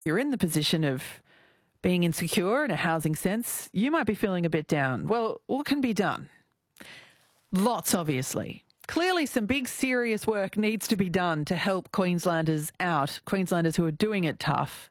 you're in the position of being insecure in a housing sense, you might be feeling a bit down. Well, what can be done? Lots, obviously. Clearly, some big serious work needs to be done to help Queenslanders out, Queenslanders who are doing it tough.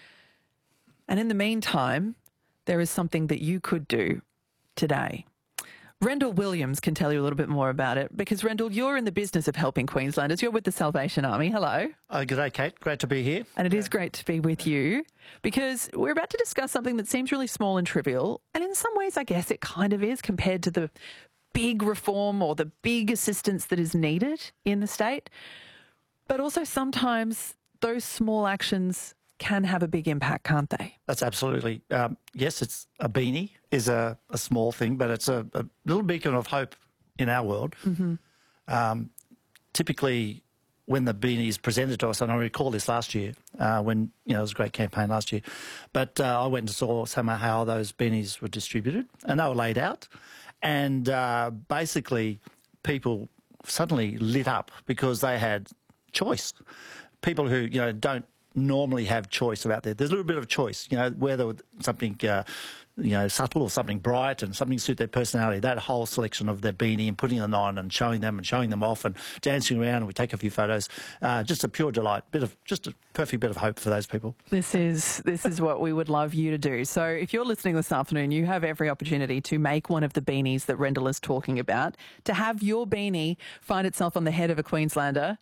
And in the meantime, there is something that you could do today. Rendell Williams can tell you a little bit more about it because, Rendell, you're in the business of helping Queenslanders. You're with the Salvation Army. Hello. Good day, Kate. Great to be here. And it is great to be with you because we're about to discuss something that seems really small and trivial. And in some ways, I guess it kind of is compared to the big reform or the big assistance that is needed in the state. But also sometimes those small actions can have a big impact, can't they? That's absolutely. Yes, it's a beanie is a small thing, but it's a little beacon of hope in our world. Mm-hmm. Typically, when the beanie is presented to us, and I recall this last year when it was a great campaign last year, but I went and saw somehow how those beanies were distributed, and they were laid out, and basically people suddenly lit up because they had choice. People who don't normally have choice about that. There's a little bit of choice, whether something, subtle or something bright and something suit their personality. That whole selection of their beanie and putting it on and showing them off and dancing around, and we take a few photos. Just a pure delight. Just a perfect bit of hope for those people. This is what we would love you to do. So if you're listening this afternoon, you have every opportunity to make one of the beanies that Rendell is talking about, to have your beanie find itself on the head of a Queenslander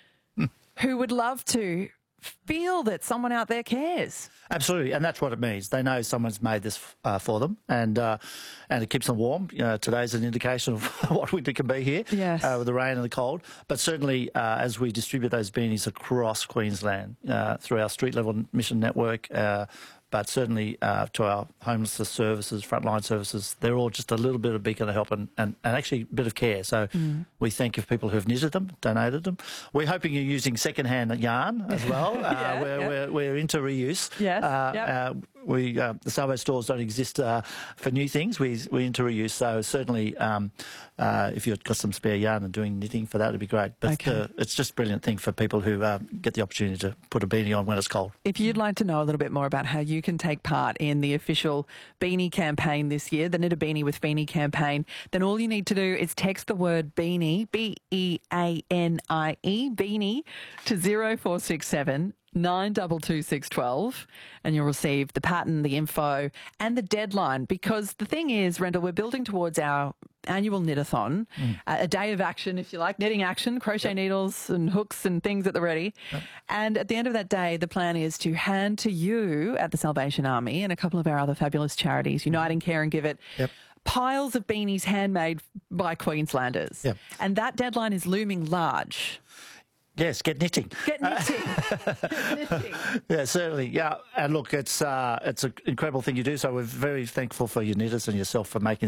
who would love to feel that someone out there cares. Absolutely, and that's what it means. They know someone's made this for them, and it keeps them warm. Today's an indication of what winter can be here, yes, with the rain and the cold. But certainly, as we distribute those beanies across Queensland through our street-level mission network, but certainly to our homelessness services, frontline services, they're all just a little bit of beacon of help and actually a bit of care. So we thank you for people who've knitted them, donated them. We're hoping you're using second-hand yarn as well. We're into reuse. Yes. The Salvo stores don't exist for new things. We're into reuse. So certainly, if you've got some spare yarn and doing knitting for that, it'd be great. But it's just a brilliant thing for people who get the opportunity to put a beanie on when it's cold. If you'd like to know a little bit more about how you can take part in the official Beanie campaign this year, the Knit a Beanie with Beanie campaign, then all you need to do is text the word beanie, B-E-A-N-I-E, beanie, to 0467 922 612, and you'll receive the pattern, the info and the deadline, because the thing is, Rendell, we're building towards our annual knit-a-thon, a day of action, if you like, knitting action, crochet needles and hooks and things at the ready. And at the end of that day, the plan is to hand to you at the Salvation Army and a couple of our other fabulous charities, Uniting Care and Give It, piles of beanies handmade by Queenslanders. And that deadline is looming large. Yes, get knitting. Get knitting. Get knitting. Yeah, certainly. Yeah, and look, it's an incredible thing you do. So we're very thankful for your knitters and yourself for making